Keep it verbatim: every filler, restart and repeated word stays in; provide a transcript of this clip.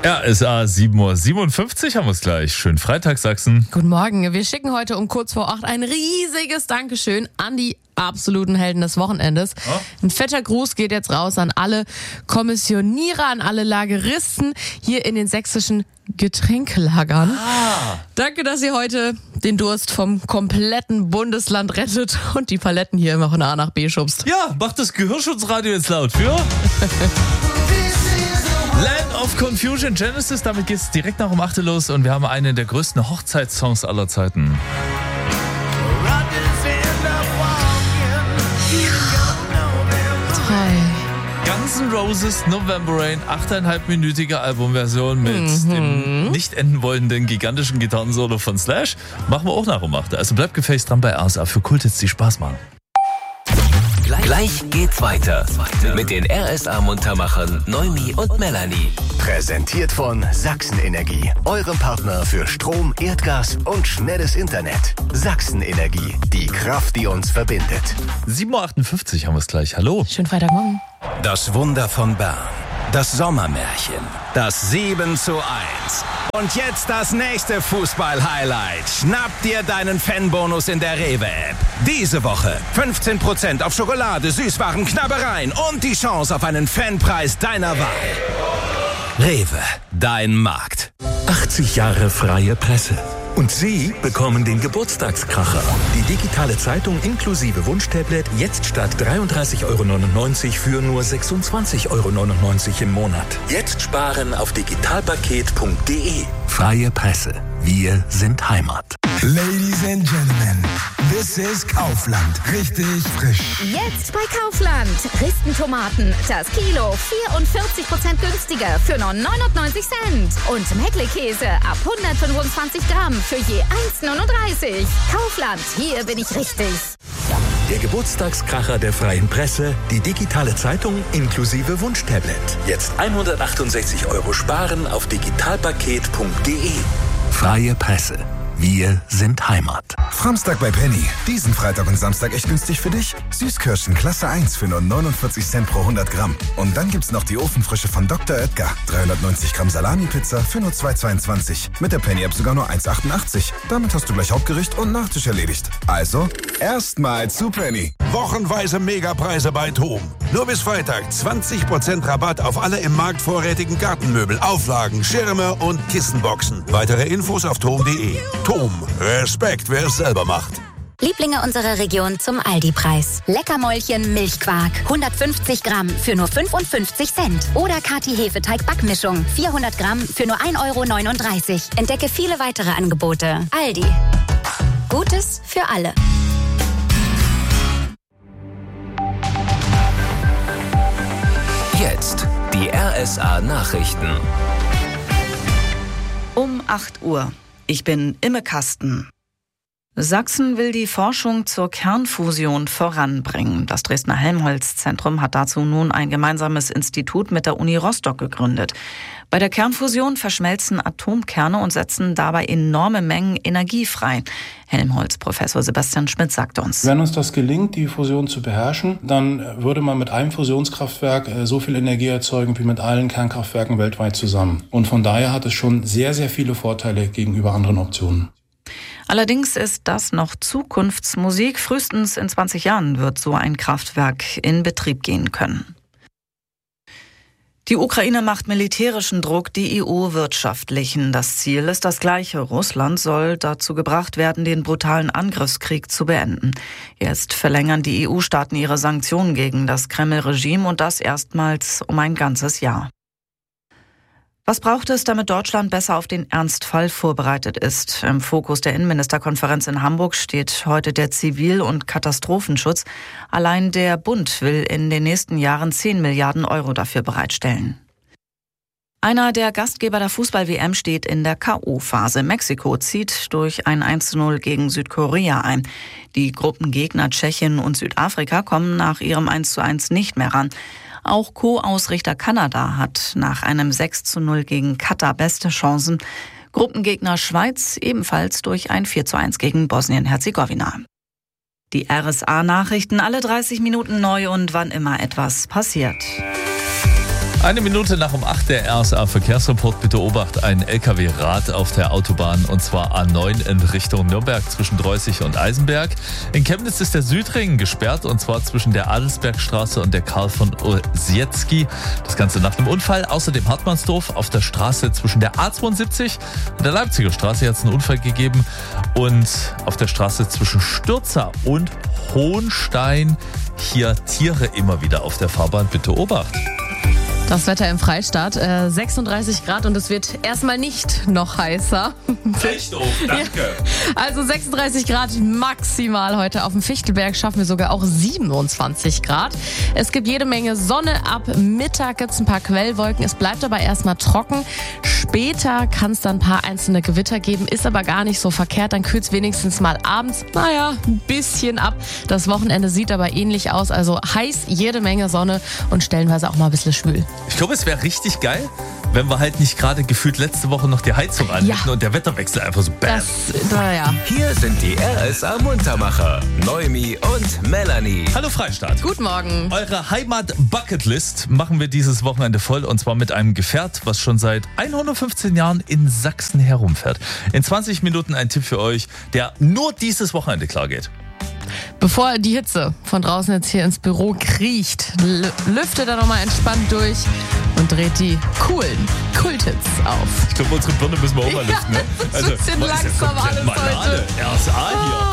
Ja, es ist sieben Uhr siebenundfünfzig, haben wir es gleich. Schönen Freitag, Sachsen. Guten Morgen. Wir schicken heute um kurz vor acht ein riesiges Dankeschön an die absoluten Helden des Wochenendes. Oh. Ein fetter Gruß geht jetzt raus an alle Kommissionierer, an alle Lageristen hier in den sächsischen Getränkelagern. Ah. Danke, dass ihr heute den Durst vom kompletten Bundesland rettet und die Paletten hier immer von A nach B schubst. Ja, macht das Gehörschutzradio jetzt laut für Land of Confusion Genesis. Damit geht's direkt nach um acht los und wir haben einen der größten Hochzeitssongs aller Zeiten. Guns N' Roses November Rain, achteinhalbminütige Albumversion mit mhm. dem nicht enden wollenden gigantischen Gitarrensolo von Slash. Machen wir auch nach um acht. Also bleibt gefälligst dran bei R S A für Kulthits, die Spaß machen. Gleich geht's weiter mit den R S A-Muntermachern Noemi und Melanie. Präsentiert von Sachsen Energie, eurem Partner für Strom, Erdgas und schnelles Internet. Sachsen Energie, die Kraft, die uns verbindet. sieben Uhr achtundfünfzig haben wir es gleich. Hallo. Schönen Freitagmorgen. Das Wunder von Bern. Das Sommermärchen. Das sieben zu eins. Und jetzt das nächste Fußball-Highlight. Schnapp dir deinen Fanbonus in der Rewe-App. Diese Woche fünfzehn Prozent auf Schokolade, Süßwaren, Knabbereien und die Chance auf einen Fanpreis deiner Wahl. Rewe, dein Markt. achtzig Jahre freie Presse. Und Sie bekommen den Geburtstagskracher. Die digitale Zeitung inklusive Wunschtablet jetzt statt dreiunddreißig Euro neunundneunzig für nur sechsundzwanzig Euro neunundneunzig im Monat. Jetzt sparen auf digitalpaket punkt de. Freie Presse. Wir sind Heimat. Ladies and Gentlemen, this is Kaufland. Richtig frisch. Jetzt bei Kaufland. Ristentomaten, das Kilo vierundvierzig Prozent günstiger für nur neunundneunzig Cent. Und Mettlekäse ab hundertfünfundzwanzig Gramm für je eins neununddreißig. Kaufland, hier bin ich richtig. Der Geburtstagskracher der freien Presse, die digitale Zeitung inklusive Wunschtablet. Jetzt hundertachtundsechzig Euro sparen auf digitalpaket punkt de. Freie Presse. Wir sind Heimat. Samstag bei Penny. Diesen Freitag und Samstag echt günstig für dich. Süßkirschen Klasse eins für nur neunundvierzig Cent pro hundert Gramm. Und dann gibt's noch die Ofenfrische von Doktor Oetker. dreihundertneunzig Gramm Salami-Pizza für nur zwei Euro zweiundzwanzig. Mit der Penny-App sogar nur eins Euro achtundachtzig. Damit hast du gleich Hauptgericht und Nachtisch erledigt. Also, erstmal zu Penny. Wochenweise Megapreise bei Thom. Nur bis Freitag zwanzig Prozent Rabatt auf alle im Markt vorrätigen Gartenmöbel, Auflagen, Schirme und Kissenboxen. Weitere Infos auf thom punkt de. Thom. Respekt, wer es selber macht. Lieblinge unserer Region zum Aldi-Preis. Leckermäulchen Milchquark. hundertfünfzig Gramm für nur fünfundfünfzig Cent. Oder Kati Hefeteig-Backmischung. vierhundert Gramm für nur ein Euro neununddreißig. Entdecke viele weitere Angebote. Aldi. Gutes für alle. Jetzt die R S A-Nachrichten. Um acht Uhr. Ich bin Imme Kasten. Sachsen will die Forschung zur Kernfusion voranbringen. Das Dresdner Helmholtz-Zentrum hat dazu nun ein gemeinsames Institut mit der Uni Rostock gegründet. Bei der Kernfusion verschmelzen Atomkerne und setzen dabei enorme Mengen Energie frei. Helmholtz-Professor Sebastian Schmidt sagte uns. Wenn uns das gelingt, die Fusion zu beherrschen, dann würde man mit einem Fusionskraftwerk so viel Energie erzeugen wie mit allen Kernkraftwerken weltweit zusammen. Und von daher hat es schon sehr, sehr viele Vorteile gegenüber anderen Optionen. Allerdings ist das noch Zukunftsmusik. Frühestens in zwanzig Jahren wird so ein Kraftwerk in Betrieb gehen können. Die Ukraine macht militärischen Druck, die E U wirtschaftlichen. Das Ziel ist das gleiche. Russland soll dazu gebracht werden, den brutalen Angriffskrieg zu beenden. Jetzt verlängern die E U-Staaten ihre Sanktionen gegen das Kreml-Regime und das erstmals um ein ganzes Jahr. Was braucht es, damit Deutschland besser auf den Ernstfall vorbereitet ist? Im Fokus der Innenministerkonferenz in Hamburg steht heute der Zivil- und Katastrophenschutz. Allein der Bund will in den nächsten Jahren zehn Milliarden Euro dafür bereitstellen. Einer der Gastgeber der Fußball-W M steht in der K O-Phase. Mexiko zieht durch ein eins zu null gegen Südkorea ein. Die Gruppengegner Tschechien und Südafrika kommen nach ihrem eins zu eins nicht mehr ran. Auch Co-Ausrichter Kanada hat nach einem sechs zu null gegen Katar beste Chancen. Gruppengegner Schweiz ebenfalls durch ein vier zu eins gegen Bosnien-Herzegowina. Die R S A-Nachrichten alle dreißig Minuten neu und wann immer etwas passiert. Eine Minute nach um acht der R S A-Verkehrsreport. Bitte Obacht, ein L K W-Rad auf der Autobahn und zwar A neun in Richtung Nürnberg zwischen Dreußig und Eisenberg. In Chemnitz ist der Südring gesperrt und zwar zwischen der Adelsbergstraße und der Karl von Ossietzky. Das Ganze nach einem Unfall. Außerdem Hartmannsdorf auf der Straße zwischen der A zweiundsiebzig und der Leipziger Straße hat es einen Unfall gegeben und auf der Straße zwischen Stürzer und Hohenstein hier Tiere immer wieder auf der Fahrbahn. Bitte Obacht. Das Wetter im Freistaat, äh, sechsunddreißig Grad und es wird erstmal nicht noch heißer. Echt doof, danke. Ja, also sechsunddreißig Grad maximal heute auf dem Fichtelberg, schaffen wir sogar auch siebenundzwanzig Grad. Es gibt jede Menge Sonne, ab Mittag gibt es ein paar Quellwolken, es bleibt aber erstmal trocken. Später kann es dann ein paar einzelne Gewitter geben, ist aber gar nicht so verkehrt, dann kühlt es wenigstens mal abends, naja, ein bisschen ab. Das Wochenende sieht aber ähnlich aus, also heiß, jede Menge Sonne und stellenweise auch mal ein bisschen schwül. Ich glaube, es wäre richtig geil, wenn wir halt nicht gerade gefühlt letzte Woche noch die Heizung an hätten Ja. und der Wetterwechsel einfach so bam. Das, naja. Hier sind die R S A-Muntermacher, Noemi und Melanie. Hallo Freistaat. Guten Morgen. Eure Heimat-Bucketlist machen wir dieses Wochenende voll und zwar mit einem Gefährt, was schon seit hundertfünfzehn Jahren in Sachsen herumfährt. In zwanzig Minuten ein Tipp für euch, der nur dieses Wochenende klar geht. Bevor die Hitze von draußen jetzt hier ins Büro kriecht, l- lüftet er nochmal entspannt durch und dreht die coolen Kulthits auf. Ich glaube, unsere Birne müssen wir auch mal lüften. Ne? Ja, das ist ein bisschen man ist ja langsam komplett alles Banane. heute. R S A hier.